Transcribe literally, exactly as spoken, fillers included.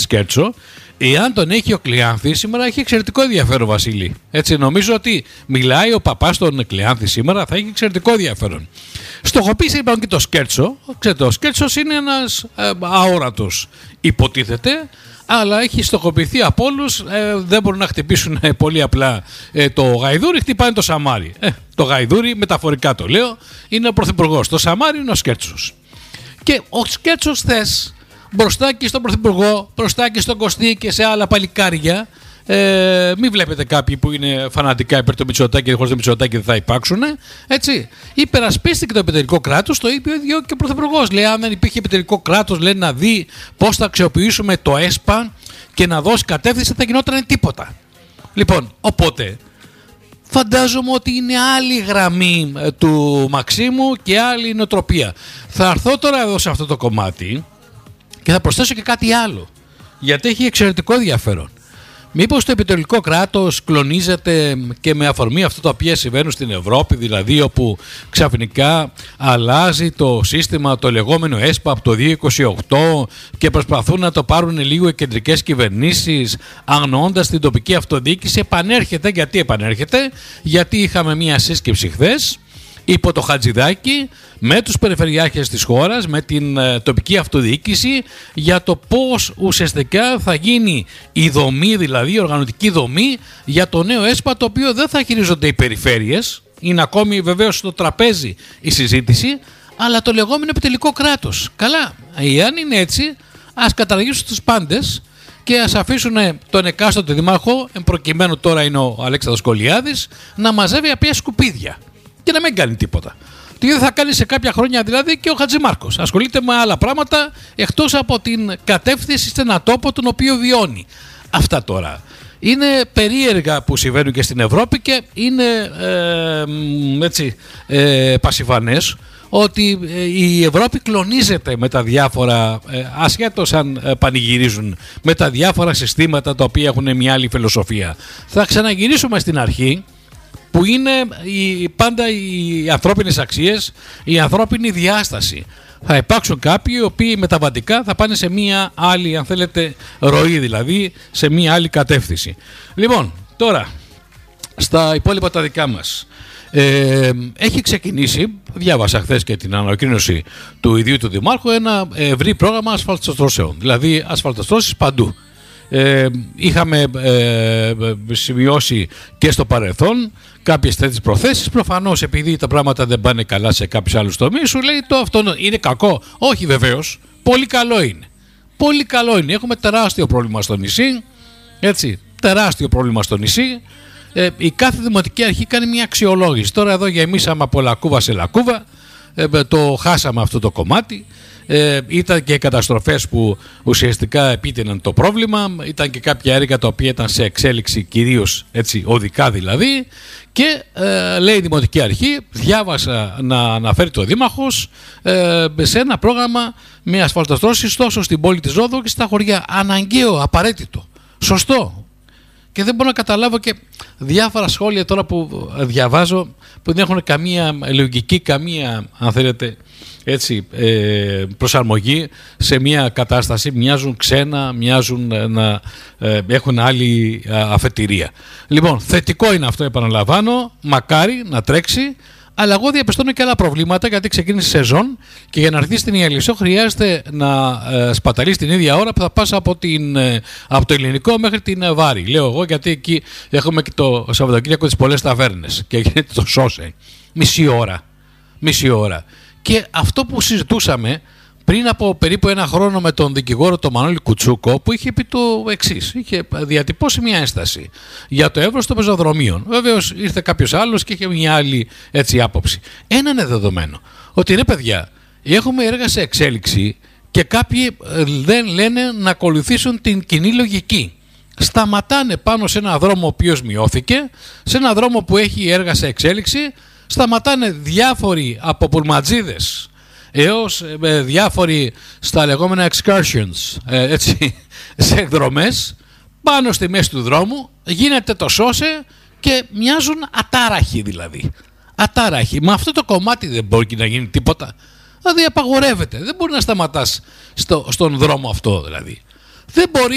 σκέρτσο. Εάν τον έχει ο Κλεάνθη, σήμερα έχει εξαιρετικό ενδιαφέρον, Βασίλη. Έτσι, νομίζω ότι μιλάει ο παπάς στον Κλεάνθη σήμερα, θα έχει εξαιρετικό ενδιαφέρον. Στοχοποίησε λοιπόν και το σκέρτσο. Ξέρετε, ο σκέρτσος είναι ένας ε, αόρατος, υποτίθεται, αλλά έχει στοχοποιηθεί από όλους. Ε, δεν μπορούν να χτυπήσουν ε, πολύ απλά ε, το γαϊδούρι, χτυπάνε το σαμάρι. Ε, το γαϊδούρι, μεταφορικά το λέω, είναι ο πρωθυπουργός. Το σαμάρι είναι ο σκέρτσος. Και ο σκέρτσος θες μπροστά και στον πρωθυπουργό, μπροστά και στον Κωστή και σε άλλα παλικάρια. Ε, μην βλέπετε κάποιοι που είναι φανατικά υπέρ του Μητσοτάκη και χωρίς το Μητσοτάκη δεν θα υπάρξουν. Έτσι. Υπερασπίστηκε το επιτελικό κράτος, το είπε ο ίδιο και ο πρωθυπουργός. Λέει, αν δεν υπήρχε επιτελικό κράτος, λέει, να δει πώς θα αξιοποιήσουμε το ΕΣΠΑ και να δώσει κατεύθυνση, θα γινόταν τίποτα. Λοιπόν, οπότε φαντάζομαι ότι είναι άλλη γραμμή του Μαξίμου και άλλη νοοτροπία. Θα έρθω τώρα εδώ σε αυτό το κομμάτι και θα προσθέσω και κάτι άλλο, γιατί έχει εξαιρετικό ενδιαφέρον. Μήπως το επιτελικό κράτος κλονίζεται και με αφορμή αυτό το οποίο συμβαίνουν στην Ευρώπη, δηλαδή όπου ξαφνικά αλλάζει το σύστημα, το λεγόμενο ΕΣΠΑ από το δύο χιλιάδες είκοσι οκτώ και προσπαθούν να το πάρουν λίγο οι κεντρικές κυβερνήσεις, αγνοώντας την τοπική αυτοδιοίκηση. Επανέρχεται, γιατί επανέρχεται, γιατί είχαμε μία σύσκεψη χθες υπό το Χατζηδάκη με τους περιφερειάρχες της χώρας, με την ε, τοπική αυτοδιοίκηση, για το πώς ουσιαστικά θα γίνει η δομή, δηλαδή η οργανωτική δομή για το νέο ΕΣΠΑ, το οποίο δεν θα χειρίζονται οι περιφέρειες. Είναι ακόμη βεβαίως στο τραπέζι η συζήτηση, αλλά το λεγόμενο επιτελικό κράτος. Καλά, εάν είναι έτσι, ας καταργήσουν τους πάντες και ας αφήσουν τον εκάστοτε δημάρχο, εν προκειμένου τώρα είναι ο Αλέξανδρος Κολιάδης, να μαζεύει απλά σκουπίδια και να μην κάνει τίποτα. Τι δεν θα κάνει σε κάποια χρόνια δηλαδή και ο Χατζημάρκος. Ασχολείται με άλλα πράγματα εκτός από την κατεύθυνση σε έναν τόπο τον οποίο βιώνει. Αυτά τώρα είναι περίεργα που συμβαίνουν και στην Ευρώπη και είναι ε, έτσι ε, πασιφανές ότι η Ευρώπη κλονίζεται με τα διάφορα, ε, ασχέτως αν ε, πανηγυρίζουν, με τα διάφορα συστήματα τα οποία έχουν μια άλλη φιλοσοφία. Θα ξαναγυρίσουμε στην αρχή, που είναι η, πάντα οι ανθρώπινες αξίες, η ανθρώπινη διάσταση. Θα υπάρξουν κάποιοι οι οποίοι μεταβατικά θα πάνε σε μία άλλη, αν θέλετε, ροή, δηλαδή σε μία άλλη κατεύθυνση. Λοιπόν, τώρα στα υπόλοιπα τα δικά μας. Ε, έχει ξεκινήσει, διάβασα χθες και την ανακοίνωση του ιδίου του Δημάρχου, ένα ευρύ πρόγραμμα ασφαλτοστρώσεων, δηλαδή ασφαλτοστρώσεις παντού. Ε, είχαμε ε, σημειώσει και στο παρελθόν κάποιες τέτοιες προθέσεις. Προφανώς επειδή τα πράγματα δεν πάνε καλά σε κάποιους άλλους τομείς, σου λέει το αυτό είναι κακό. Όχι, βεβαίως, πολύ καλό είναι. Πολύ καλό είναι. Έχουμε τεράστιο πρόβλημα στο νησί. Έτσι, τεράστιο πρόβλημα στο νησί. Ε, η κάθε δημοτική αρχή κάνει μια αξιολόγηση. Τώρα εδώ γεμίσαμε από λακκούβα σε λακκούβα. Ε, το χάσαμε αυτό το κομμάτι. Ε, ήταν και καταστροφές που ουσιαστικά επίτειναν το πρόβλημα, ήταν και κάποια έργα τα οποία ήταν σε εξέλιξη, κυρίως έτσι οδικά δηλαδή, και ε, λέει η Δημοτική Αρχή, διάβασα να αναφέρει το Δήμαρχος ε, σε ένα πρόγραμμα με ασφαλτοστρώσεις τόσο στην πόλη της Ρόδου και στα χωριά. Αναγκαίο, απαραίτητο, σωστό. Και δεν μπορώ να καταλάβω και διάφορα σχόλια τώρα που διαβάζω που δεν έχουν καμία λογική, καμία, αν θέλετε, έτσι, ε, προσαρμογή σε μια κατάσταση. Μοιάζουν ξένα, μοιάζουν να ε, έχουν άλλη αφετηρία. Λοιπόν, θετικό είναι αυτό, επαναλαμβάνω, μακάρι να τρέξει. Αλλά εγώ διαπιστώνω και άλλα προβλήματα, γιατί ξεκίνησε η σεζόν και για να έρθει στην Ιαλισσό χρειάζεται να ε, σπαταλείς την ίδια ώρα που θα πας από, την, ε, από το Ελληνικό μέχρι την ε, Βάρη. Λέω εγώ, γιατί εκεί έχουμε και το Σαββατοκύριακο τις πολλές ταβέρνες και γίνεται το σώσε. Μισή ώρα. Μισή ώρα. Και αυτό που συζητούσαμε πριν από περίπου ένα χρόνο με τον δικηγόρο τον Μανώλη Κουτσούκο, που είχε πει το εξής, είχε διατυπώσει μια ένσταση για το εύρος των πεζοδρομίων. Βεβαίως ήρθε κάποιος άλλος και είχε μια άλλη έτσι άποψη. Ένα είναι δεδομένο, ότι ρε παιδιά, έχουμε έργα σε εξέλιξη και κάποιοι δεν λένε να ακολουθήσουν την κοινή λογική. Σταματάνε πάνω σε ένα δρόμο ο οποίος μειώθηκε, σε ένα δρόμο που έχει έργα σε εξέλιξη, σταματάνε διάφοροι από πουλματζίδες έως ε, διάφοροι στα λεγόμενα excursions, ε, έτσι, σε εκδρομές πάνω στη μέση του δρόμου, γίνεται το σώσε και μοιάζουν ατάραχοι δηλαδή. Ατάραχοι. Με αυτό το κομμάτι δεν μπορεί να γίνει τίποτα. Δηλαδή απαγορεύεται. Δεν μπορεί να σταματάς στο, στον δρόμο αυτό δηλαδή. Δεν μπορεί